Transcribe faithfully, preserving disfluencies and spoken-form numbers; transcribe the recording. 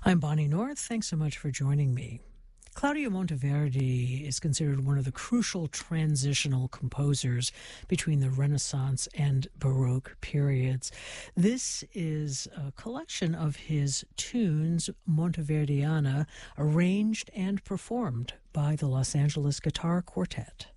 I'm Bonnie North. Thanks so much for joining me. Claudio Monteverdi is considered one of the crucial transitional composers between the Renaissance and Baroque periods. This is a collection of his tunes, Monteverdiana, arranged and performed by the Los Angeles Guitar Quartet.